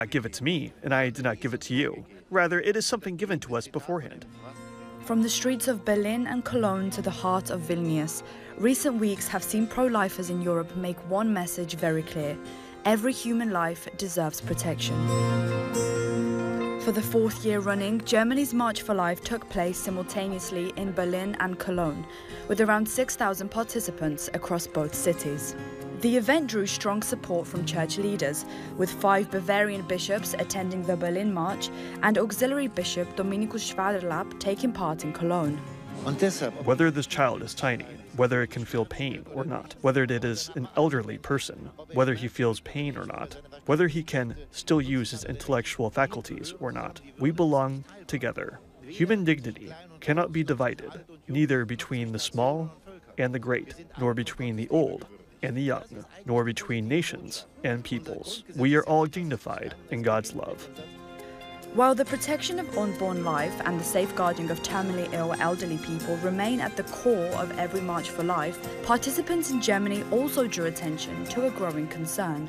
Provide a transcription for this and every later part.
Give it to me, and I did not give it to you. Rather, it is something given to us beforehand. From the streets of Berlin and Cologne to the heart of Vilnius, recent weeks have seen pro-lifers in Europe make one message very clear: every human life deserves protection. For the fourth year running, Germany's March for Life took place simultaneously in Berlin and Cologne, with around 6,000 participants across both cities. The event drew strong support from church leaders, with 5 Bavarian bishops attending the Berlin March and Auxiliary Bishop Dominikus Schwaderlapp taking part in Cologne. Whether this child is tiny, whether it can feel pain or not, whether it is an elderly person, whether he feels pain or not, whether he can still use his intellectual faculties or not, we belong together. Human dignity cannot be divided, neither between the small and the great, nor between the old and the young, nor between nations and peoples. We are all dignified in God's love. While the protection of unborn life and the safeguarding of terminally ill elderly people remain at the core of every March for Life, participants in Germany also drew attention to a growing concern.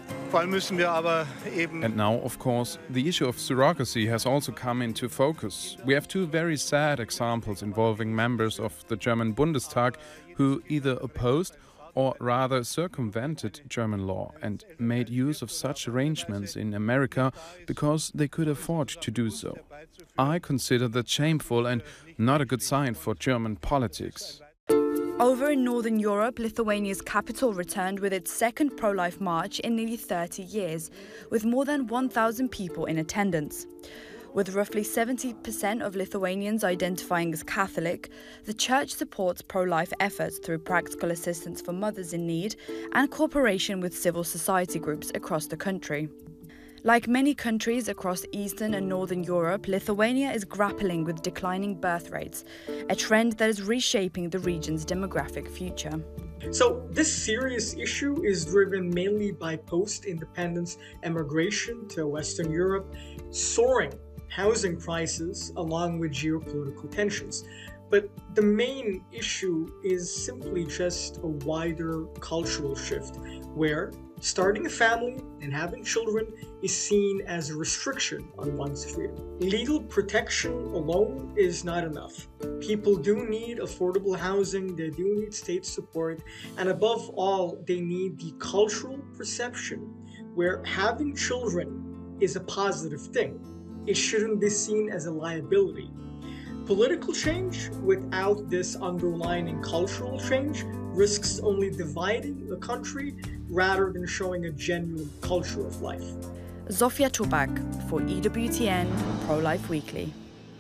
And now, of course, the issue of surrogacy has also come into focus. We have 2 very sad examples involving members of the German Bundestag who either opposed or rather circumvented German law and made use of such arrangements in America because they could afford to do so. I consider that shameful and not a good sign for German politics. Over in Northern Europe, Lithuania's capital returned with its second pro-life march in nearly 30 years, with more than 1,000 people in attendance. With roughly 70% of Lithuanians identifying as Catholic, the church supports pro-life efforts through practical assistance for mothers in need and cooperation with civil society groups across the country. Like many countries across Eastern and Northern Europe, Lithuania is grappling with declining birth rates, a trend that is reshaping the region's demographic future. So this serious issue is driven mainly by post-independence emigration to Western Europe, soaring housing prices along with geopolitical tensions. But the main issue is simply just a wider cultural shift where starting a family and having children is seen as a restriction on one's freedom. Legal protection alone is not enough. People do need affordable housing, they do need state support, and above all, they need the cultural perception where having children is a positive thing. It shouldn't be seen as a liability. Political change without this underlying cultural change risks only dividing the country rather than showing a genuine culture of life. Zofia Tubak for EWTN Pro-Life Weekly.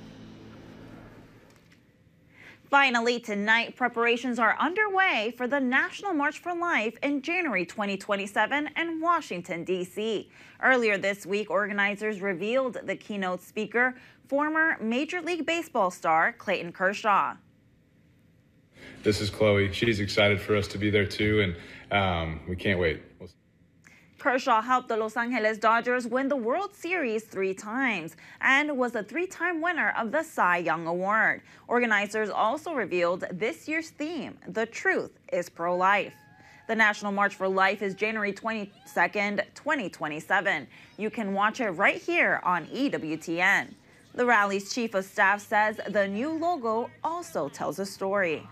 Finally, tonight, preparations are underway for the National March for Life in January 2027 in Washington, D.C. Earlier this week, organizers revealed the keynote speaker, former Major League Baseball star Clayton Kershaw. This is Chloe. She's excited for us to be there too, and we can't wait. Kershaw helped the Los Angeles Dodgers win the World Series 3 times and was a 3-time winner of the Cy Young Award. Organizers also revealed this year's theme, The Truth is Pro-Life. The National March for Life is January 22nd, 2027. You can watch it right here on EWTN. The rally's chief of staff says the new logo also tells a story.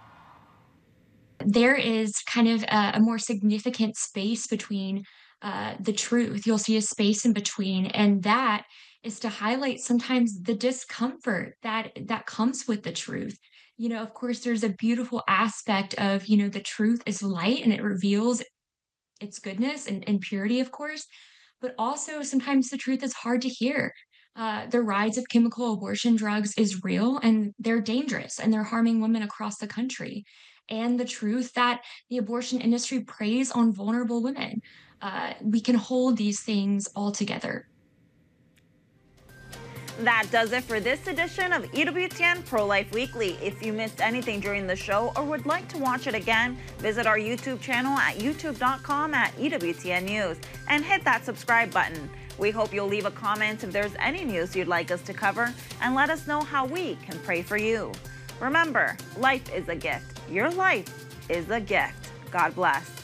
There is kind of a more significant space between the truth. You'll see a space in between, and that is to highlight sometimes the discomfort that comes with the truth. You know, of course, there's a beautiful aspect of, the truth is light and it reveals its goodness and purity, of course, but also sometimes the truth is hard to hear. The rise of chemical abortion drugs is real, and they're dangerous, and they're harming women across the country. And the truth that the abortion industry preys on vulnerable women. We can hold these things all together. That does it for this edition of EWTN Pro-Life Weekly. If you missed anything during the show or would like to watch it again, visit our YouTube channel at youtube.com/EWTN News and hit that subscribe button. We hope you'll leave a comment if there's any news you'd like us to cover and let us know how we can pray for you. Remember, life is a gift. Your life is a gift. God bless.